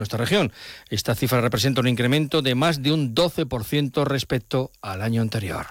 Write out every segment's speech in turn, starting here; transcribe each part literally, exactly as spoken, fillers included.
nuestra región. Esta cifra representa un incremento de más de un doce por ciento respecto al año anterior.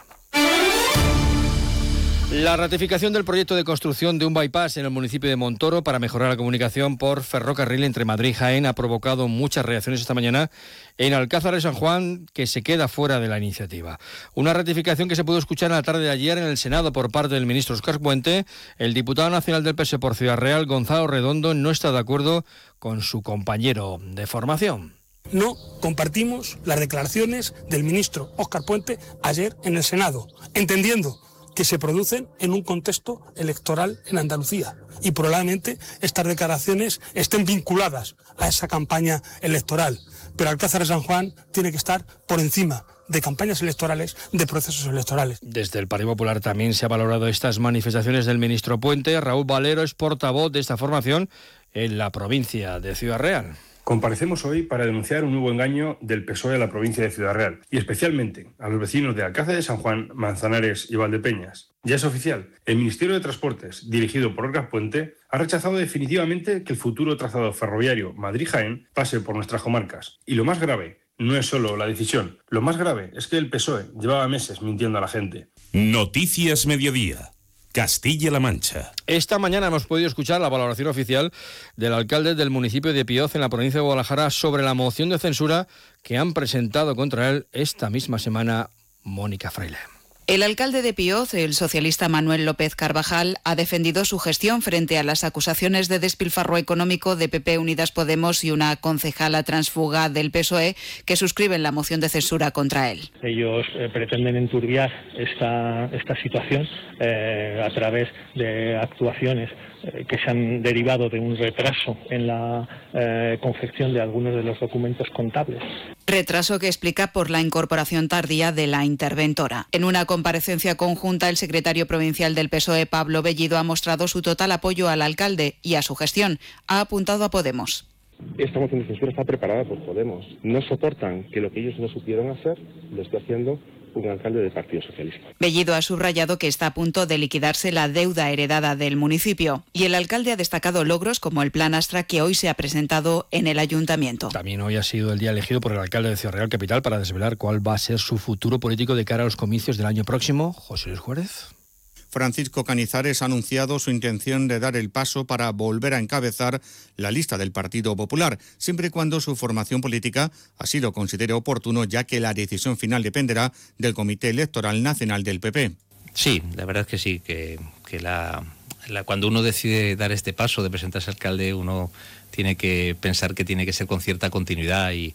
La ratificación del proyecto de construcción de un bypass en el municipio de Montoro para mejorar la comunicación por ferrocarril entre Madrid y Jaén ha provocado muchas reacciones esta mañana en Alcázar de San Juan, que se queda fuera de la iniciativa. Una ratificación que se pudo escuchar en la tarde de ayer en el Senado por parte del ministro Óscar Puente. El diputado nacional del P S E por Ciudad Real, Gonzalo Redondo, no está de acuerdo con su compañero de formación. No compartimos las declaraciones del ministro Óscar Puente ayer en el Senado, entendiendo que se producen en un contexto electoral en Andalucía y probablemente estas declaraciones estén vinculadas a esa campaña electoral. Pero Alcázar de San Juan tiene que estar por encima de campañas electorales, de procesos electorales. Desde el Partido Popular también se ha valorado estas manifestaciones del ministro Puente. Raúl Valero es portavoz de esta formación en la provincia de Ciudad Real. Comparecemos hoy para denunciar un nuevo engaño del P S O E a la provincia de Ciudad Real y especialmente a los vecinos de Alcázar de San Juan, Manzanares y Valdepeñas. Ya es oficial, el Ministerio de Transportes, dirigido por Óscar Puente, ha rechazado definitivamente que el futuro trazado ferroviario Madrid-Jaén pase por nuestras comarcas. Y lo más grave no es solo la decisión, lo más grave es que el P S O E llevaba meses mintiendo a la gente. Noticias Mediodía. Castilla-La Mancha. Esta mañana hemos podido escuchar la valoración oficial del alcalde del municipio de Pioz en la provincia de Guadalajara sobre la moción de censura que han presentado contra él esta misma semana Mónica Fraile. El alcalde de Pioz, el socialista Manuel López Carvajal, ha defendido su gestión frente a las acusaciones de despilfarro económico de P P, Unidas Podemos y una concejala transfuga del P S O E que suscriben la moción de censura contra él. Ellos eh, pretenden enturbiar esta, esta situación eh, a través de actuaciones eh, que se han derivado de un retraso en la eh, confección de algunos de los documentos contables. Retraso que explica por la incorporación tardía de la interventora. En una comparecencia conjunta, el secretario provincial del P S O E, Pablo Bellido, ha mostrado su total apoyo al alcalde y a su gestión. Ha apuntado a Podemos. Esta moción de censura está preparada por Podemos. No soportan que lo que ellos no supieron hacer lo esté haciendo un alcalde del Partido Socialista. Bellido ha subrayado que está a punto de liquidarse la deuda heredada del municipio y el alcalde ha destacado logros como el Plan Astra que hoy se ha presentado en el ayuntamiento. También hoy ha sido el día elegido por el alcalde de Ciudad Real Capital para desvelar cuál va a ser su futuro político de cara a los comicios del año próximo. José Luis Juárez. Francisco Cañizares ha anunciado su intención de dar el paso para volver a encabezar la lista del Partido Popular, siempre y cuando su formación política así lo considere oportuno, ya que la decisión final dependerá del Comité Electoral Nacional del P P. Sí, la verdad es que sí, que, que la, la, cuando uno decide dar este paso de presentarse alcalde, uno tiene que pensar que tiene que ser con cierta continuidad y...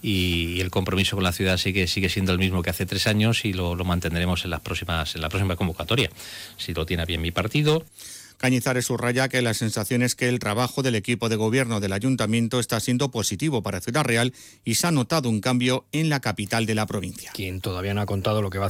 y el compromiso con la ciudad sigue sigue siendo el mismo que hace tres años y lo, lo mantendremos en las próximas en la próxima convocatoria, si lo tiene bien mi partido. Cañizares subraya que la sensación es que el trabajo del equipo de gobierno del ayuntamiento está siendo positivo para Ciudad Real y se ha notado un cambio en la capital de la provincia. Quien todavía no ha contado lo que va a hacer